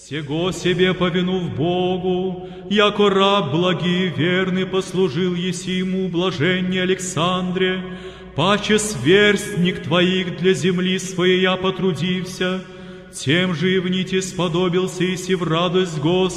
Сего себе повинув Богу, яко раб благий и верный послужил еси ему блаженне Александре, паче сверстник твоих для земли своей я потрудився, тем же и в нити сподобился еси в радость Господа.